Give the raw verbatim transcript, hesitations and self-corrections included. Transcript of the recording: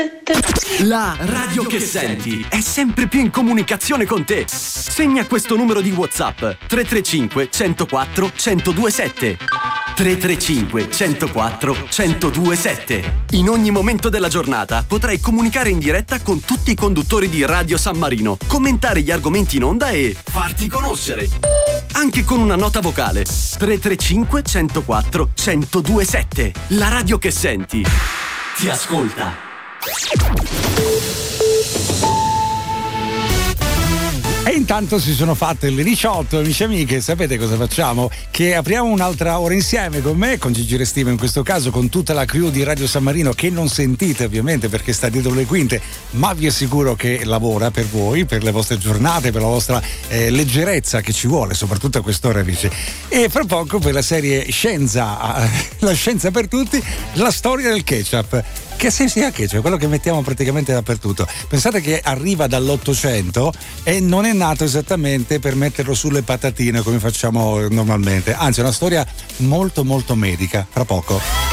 La radio che senti è sempre più in comunicazione con te. Segna questo numero di WhatsApp: tre tre cinque, centoquattro, centodue sette. tre tre cinque, centoquattro, centodue sette. In ogni momento della giornata potrai comunicare in diretta con tutti i conduttori di Radio San Marino, commentare gli argomenti in onda e farti conoscere. Anche con una nota vocale. tre tre cinque, centoquattro, centodue sette. La radio che senti ti ascolta. E intanto si sono fatte le diciotto, amici e amiche. Sapete cosa facciamo? Che apriamo un'altra ora insieme con me, con Gigi Restiva in questo caso, con tutta la crew di Radio San Marino, che non sentite ovviamente perché sta dietro le quinte, ma vi assicuro che lavora per voi, per le vostre giornate, per la vostra eh, leggerezza che ci vuole, soprattutto a quest'ora, amici. E fra poco per la serie Scienza, la scienza per tutti, la storia del ketchup. Che se sia ketchup, quello che mettiamo praticamente dappertutto. Pensate che arriva dall'Ottocento e non è nato esattamente per metterlo sulle patatine come facciamo normalmente. Anzi, è una storia molto molto medica. Fra poco.